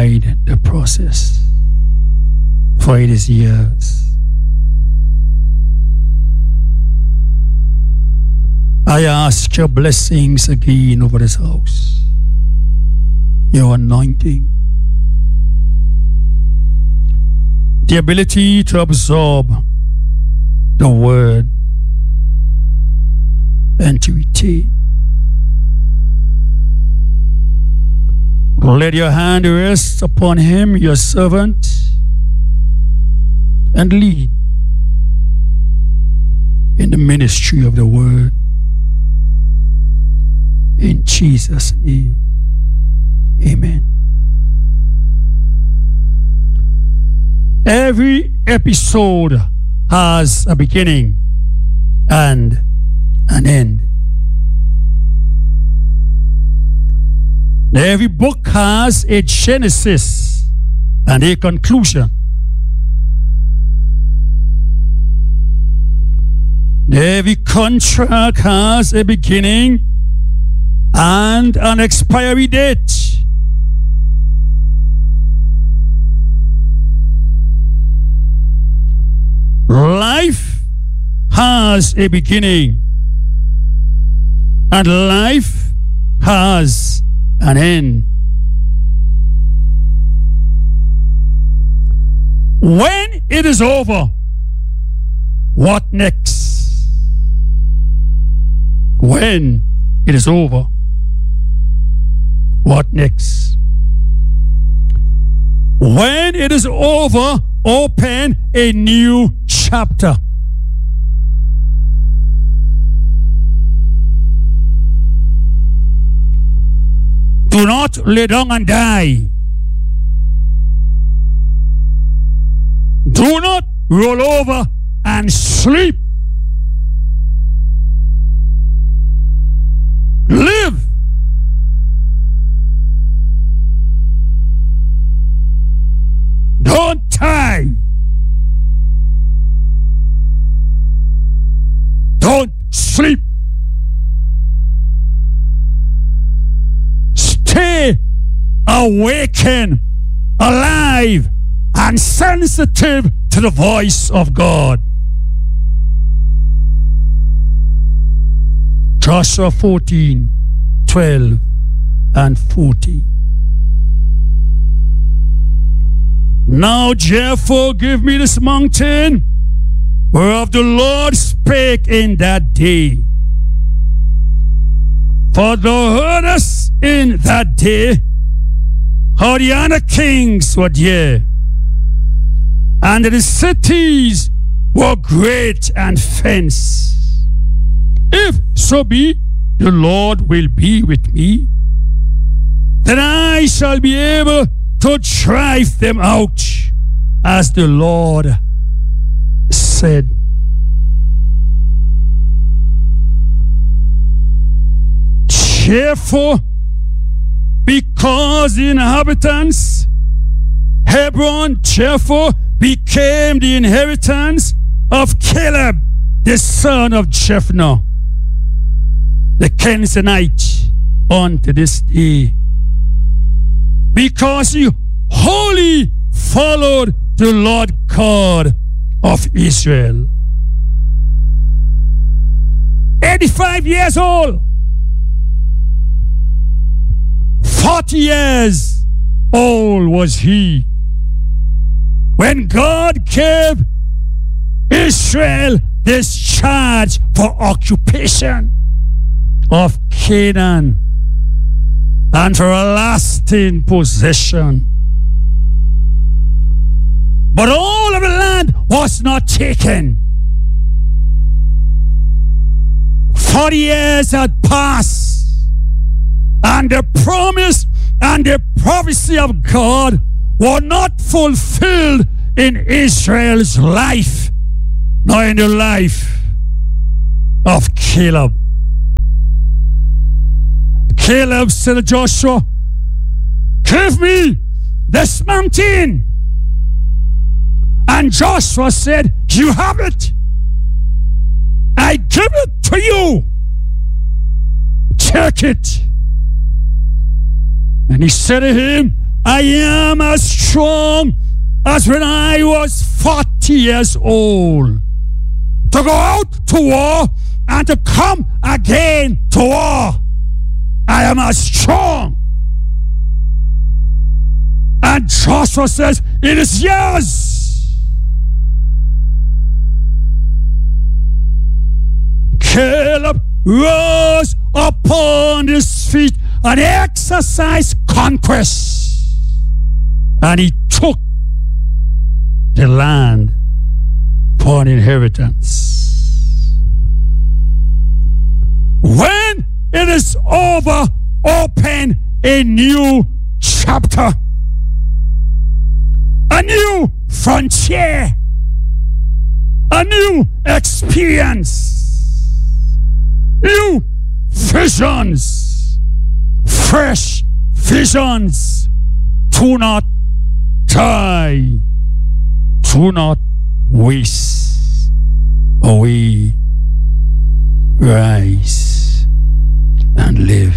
abide the process, for it is yours. I ask your blessings again over this house, your anointing, the ability to absorb the word and to retain. Let your hand rest upon him, your servant, and lead in the ministry of the word. In Jesus' name, amen. Every episode has a beginning and an end. Every book has a genesis and a conclusion. Every contract has a beginning and an expiry date. Life has a beginning and life has an end. When it is over, what next? When it is over, what next? When it is over, open a new chapter. Do not lay down and die. Do not roll over and sleep. Live. Don't die. Don't sleep. Stay awakened, alive, and sensitive to the voice of God. Joshua 14, 12, and 14. Now therefore give me this mountain, whereof the Lord spake in that day. For thou heardest in that day how the other kings were there, and the cities were great and fenced. If so be the Lord will be with me, then I shall be able to drive them out, as the Lord said. Therefore, because the inhabitants, Hebron, therefore became the inheritance of Caleb, the son of Jephunneh, the Kenizzite, unto this day. Because he wholly followed the Lord God of Israel. 85 years old. 40 years old was he when God gave Israel this charge for occupation of Canaan and for a lasting possession. But all of the land was not taken. 40 years had passed, and the promise and the prophecy of God were not fulfilled in Israel's life, nor in the life of Caleb. Caleb said to Joshua, give me this mountain. And Joshua said, you have it. I give it to you. Take it. And he said to him, I am as strong as when I was 40 years old. To go out to war and to come again to war. I am as strong. And Joshua says, it is yours. Caleb rose upon his feet and exercised conquest. And he took the land for an inheritance. When it is over, open a new chapter. A new frontier. A new experience. New visions. Fresh visions. Do not die. Do not waste away. Rise and live.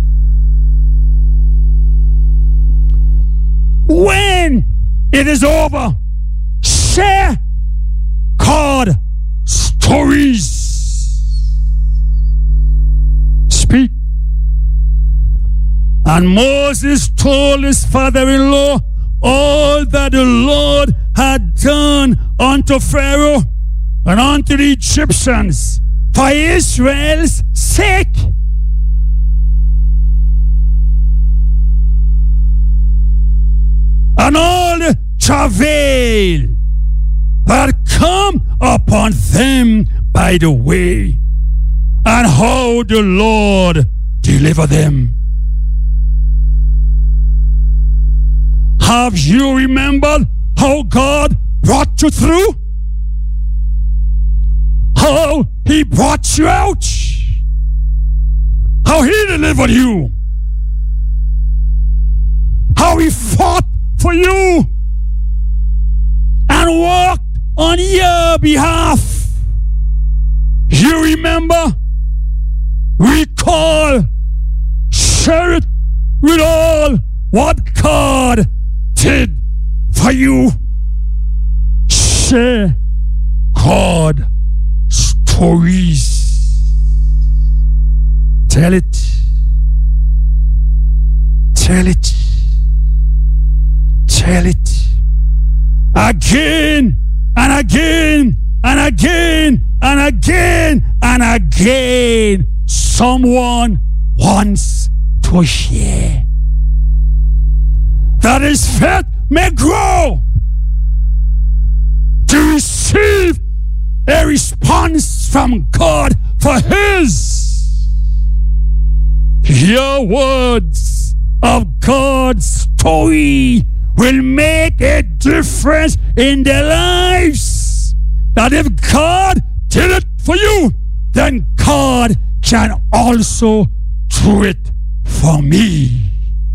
When it is over, share God stories. Speak. And Moses told his father-in-law all that the Lord had done unto Pharaoh and unto the Egyptians for Israel's sake. And all the travail that come upon them by the way, and how the Lord delivered them. Have you remembered how God brought you through? How He brought you out? How He delivered you? How He fought for you and walked on your behalf? You remember? Recall, share it with all what God did for you. Share God stories. Tell it. Tell it. Tell it. Again and again and again and again and again. Someone wants to hear that his faith may grow to receive a response from God for His. Your words of God's story will make a difference in their lives. That if God did it for you, then God can also do it for me.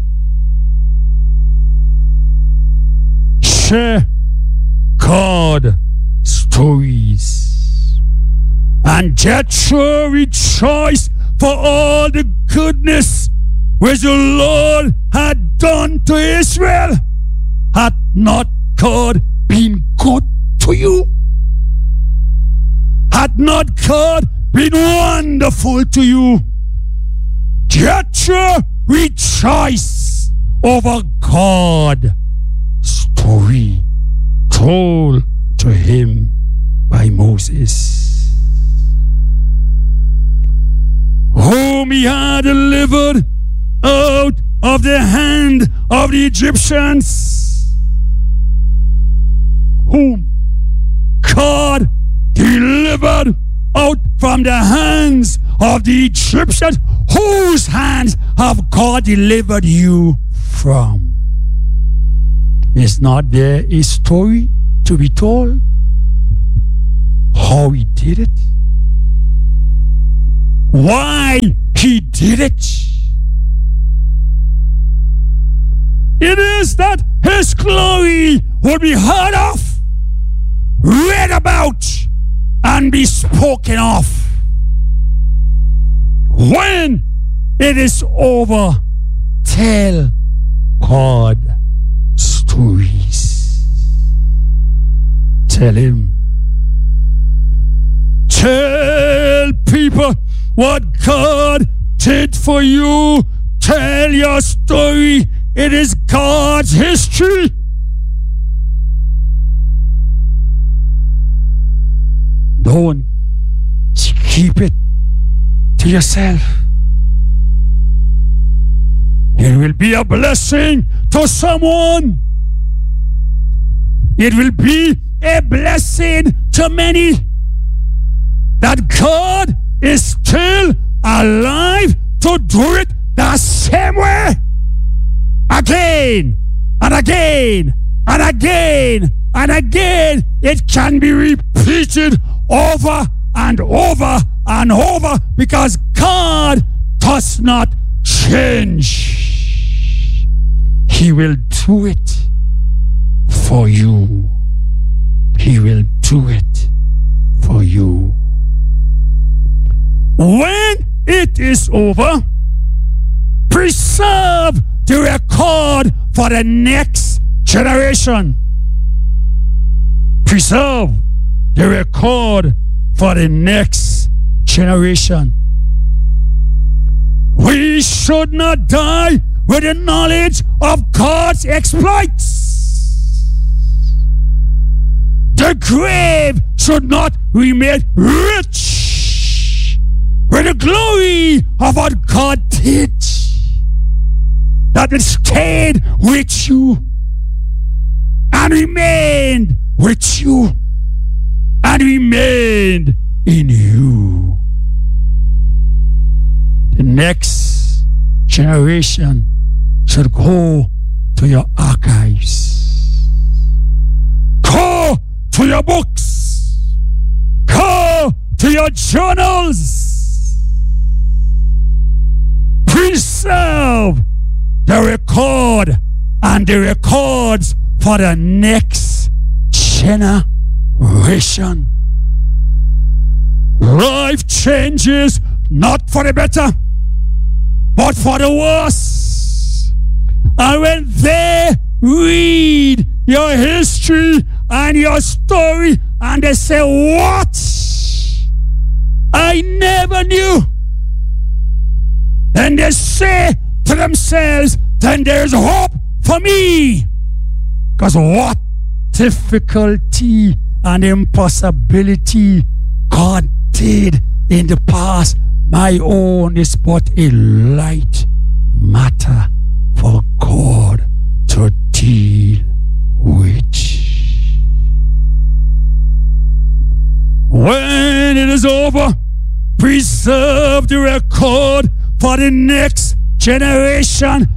Share God stories. And Jethro rejoiced for all the goodness which the Lord had done to Israel. Had not God been good to you? Had not God been wonderful to you? Jethro rejoiced over God's story told to him by Moses, whom he had delivered out of the hand of the Egyptians, whom God delivered out from the hands of the Egyptians. Whose hands have God delivered you from? Is not there a story to be told? How He did it? Why He did it? It is that His glory would be heard of, read about, and be spoken of. When it is over, tell God Tell him. Tell people what God did for you. Tell your story. It is God's history. Don't keep it to yourself. It will be a blessing to someone. It will be a blessing to many that God is still alive to do it the same way. Again and again and again and again. It can be repeated over and over and over because God does not change. He will do it for you. He will do it for you. When it is over, preserve the record for the next generation. Preserve the record for the next generation. We should not die with the knowledge of God's exploits. The grave should not remain rich with the glory of what God did. That it stayed with you and remained with you and remained in you. The next generation should go to your archives. Go to your books. Go to your journals. Preserve the record and the records for the next generation. Life changes not for the better, but for the worse. And when they read your history and your story and they say, "What? I never knew." Then they say to themselves, "Then there's hope for me." Because what difficulty and impossibility God did in the past, my own is but a light matter for God to deal with. When it is over, preserve the record for the next generation